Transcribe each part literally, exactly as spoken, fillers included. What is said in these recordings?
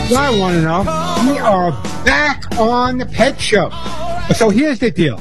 So I want to know, we are back on the Pet Show. So here's the deal.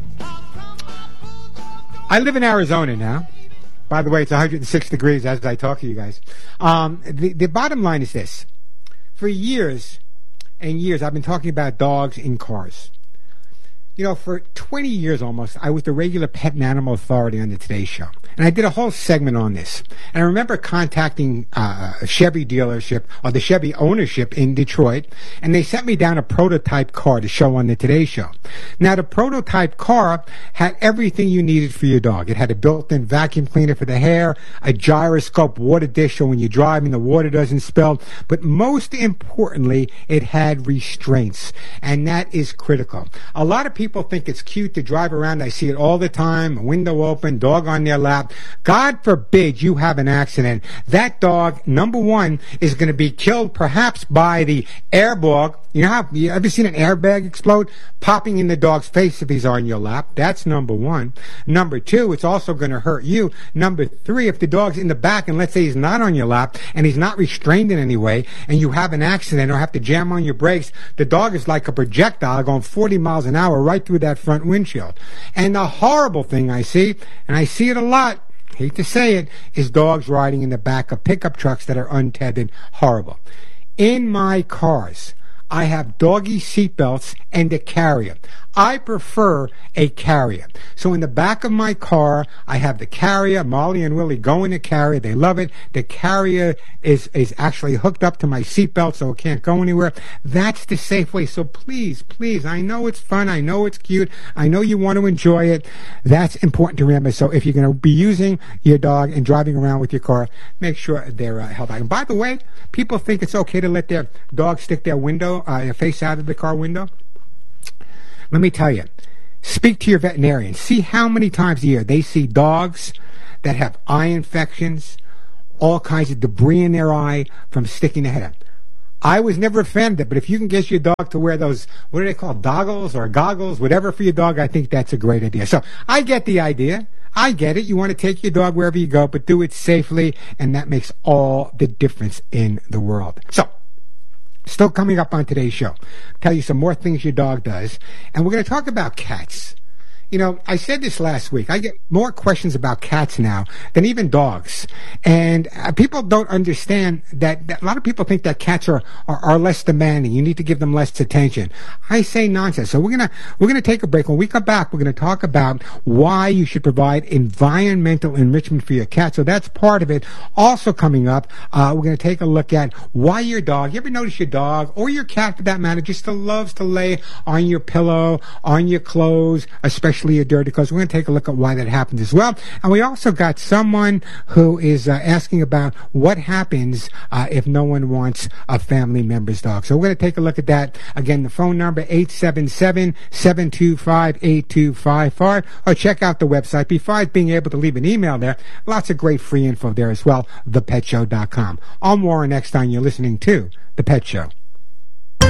I live in Arizona now. By the way, it's one hundred six degrees as I talk to you guys. Um, the, the bottom line is this. For years and years, I've been talking about dogs in cars. You know, for twenty years almost, I was the regular pet and animal authority on the Today Show. And I did a whole segment on this. And I remember contacting uh, a Chevy dealership, or the Chevy ownership in Detroit, and they sent me down a prototype car to show on the Today Show. Now, the prototype car had everything you needed for your dog. It had a built-in vacuum cleaner for the hair, a gyroscope water dish so when you're driving the water doesn't spill. But most importantly, it had restraints. And that is critical. A lot of people think it's cute to drive around. I see it all the time. Window open, dog on their lap. God forbid you have an accident. That dog, number one, is going to be killed perhaps by the airbag. You know how, you ever seen an airbag explode? Popping in the dog's face if he's on your lap. That's number one. Number two, it's also going to hurt you. Number three, if the dog's in the back and let's say he's not on your lap and he's not restrained in any way and you have an accident or have to jam on your brakes, the dog is like a projectile going forty miles an hour right through that front windshield. And the horrible thing I see, and I see it a lot, hate to say it, is dogs riding in the back of pickup trucks that are untethered. Horrible. In my cars, I have doggy seatbelts and a carrier. I prefer a carrier. So in the back of my car, I have the carrier. Molly and Willie go in the carrier. They love it. The carrier is, is actually hooked up to my seatbelt so it can't go anywhere. That's the safe way. So please, please, I know it's fun. I know it's cute. I know you want to enjoy it. That's important to remember. So if you're going to be using your dog and driving around with your car, make sure they're uh, held back. And by the way, people think it's okay to let their dog stick their window, uh, face out of the car window. Let me tell you, speak to your veterinarian. See how many times a year they see dogs that have eye infections, all kinds of debris in their eye from sticking their head out. I was never a fan of it, but if you can get your dog to wear those, what do they call, doggles or goggles, whatever for your dog, I think that's a great idea. So I get the idea. I get it. You want to take your dog wherever you go, but do it safely, and that makes all the difference in the world. So, still coming up on today's show, tell you some more things your dog does, and we're going to talk about cats. You know, I said this last week. I get more questions about cats now than even dogs. And uh, people don't understand that, that a lot of people think that cats are, are, are less demanding. You need to give them less attention. I say nonsense. So we're going to, we're going to take a break. When we come back, we're going to talk about why you should provide environmental enrichment for your cat. So that's part of it. Also coming up, uh, we're going to take a look at why your dog, you ever notice your dog or your cat for that matter, just loves to lay on your pillow, on your clothes, especially your dirty clothes. We're going to take a look at why that happens as well. And we also got someone who is uh, asking about what happens uh, if no one wants a family member's dog. So we're going to take a look at that. Again, the phone number eight seven seven, seven two five, eight two five five, or check out the website. Besides being able to leave an email there, lots of great free info there as well, the pet show dot com. I'm Warren Eckstein. You're listening to The Pet Show.